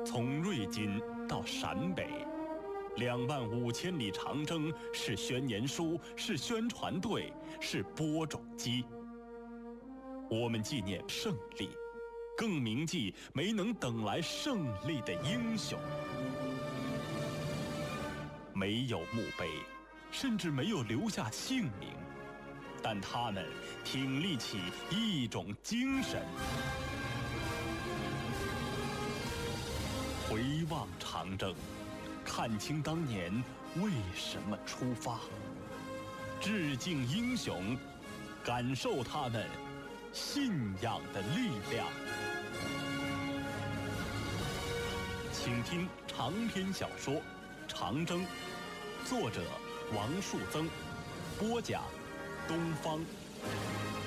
从瑞金到陕北，25000里长征是宣言书，是宣传队，是播种机。我们纪念胜利，更铭记没能等来胜利的英雄。没有墓碑，甚至没有留下姓名，但他们挺立起一种精神。回望长征，看清当年为什么出发，致敬英雄，感受他们信仰的力量。请听长篇小说《长征》，作者王树增，播讲东方。